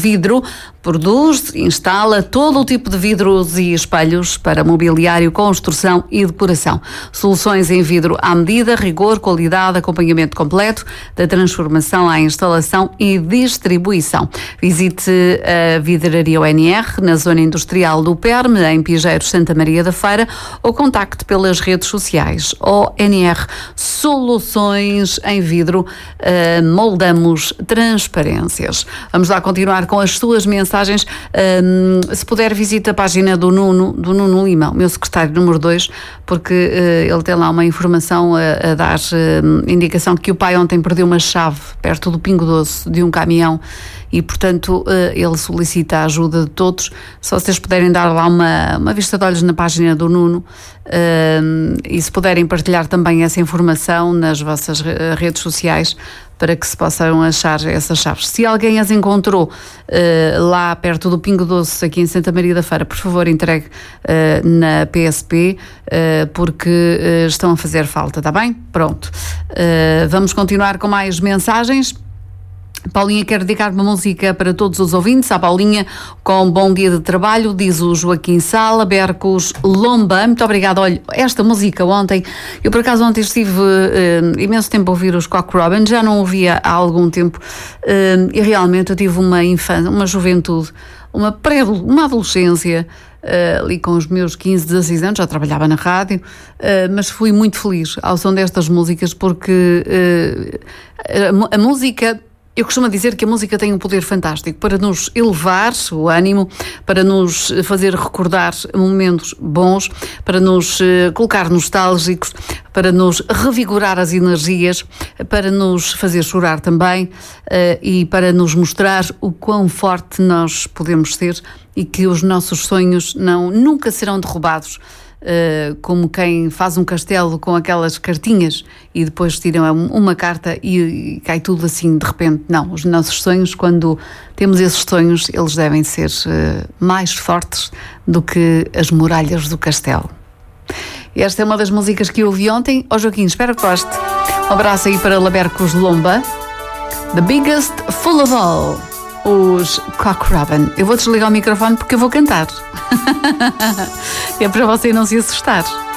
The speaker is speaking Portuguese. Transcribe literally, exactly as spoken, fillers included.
Vidro produz, instala todo o tipo de vidros e espelhos para mobiliário, construção e decoração. Soluções em vidro à medida, rigor, qualidade, acompanhamento completo, da transformação à instalação e distribuição. Visite a Vidraria O N R na zona industrial do Perme, em Pigeiros, Santa Maria da Feira, ou contacte pelas redes sociais. O N R Soluções em Vidro, uh, moldamos transparências. Vamos lá continuar com as suas mensagens. Um, se puder, visite a página do Nuno, do Nuno Lima, o meu secretário número dois, porque uh, ele tem lá uma informação a, a dar uh, indicação que o pai ontem perdeu uma chave perto do Pingo Doce de um caminhão e, portanto, uh, ele solicita a ajuda de todos. Se vocês puderem dar lá uma, uma vista de olhos na página do Nuno uh, e se puderem partilhar também essa informação nas vossas redes sociais, para que se possam achar essas chaves. Se alguém as encontrou uh, lá perto do Pingo Doce, aqui em Santa Maria da Feira, por favor, entregue uh, na P S P, uh, porque uh, estão a fazer falta, está bem? Pronto. Uh, vamos continuar com mais mensagens. Paulinha quer dedicar uma música para todos os ouvintes. À Paulinha, com bom dia de trabalho, diz o Joaquim Sala, Bercos Lomba. Muito obrigada. Olha, esta música ontem, eu por acaso ontem estive uh, imenso tempo a ouvir os Cock Robin, já não ouvia há algum tempo, uh, e realmente eu tive uma infância, uma juventude, uma pré uma adolescência, Uh, ali com os meus quinze, dezasseis anos, já trabalhava na rádio, uh, mas fui muito feliz ao som destas músicas, porque uh, a, a música... Eu costumo dizer que a música tem um poder fantástico para nos elevar o ânimo, para nos fazer recordar momentos bons, para nos colocar nostálgicos, para nos revigorar as energias, para nos fazer chorar também e para nos mostrar o quão forte nós podemos ser e que os nossos sonhos não, nunca serão derrubados. Uh, como quem faz um castelo com aquelas cartinhas e depois tiram uma carta e, e cai tudo assim de repente. Não, os nossos sonhos, quando temos esses sonhos, eles devem ser uh, mais fortes do que as muralhas do castelo. Esta é uma das músicas que eu ouvi ontem. Ó Joaquim, espero que goste. Um abraço aí para Labercos Lomba. The Biggest Full of All, os Cock Robin. Eu vou desligar o microfone porque eu vou cantar. É para você não se assustar.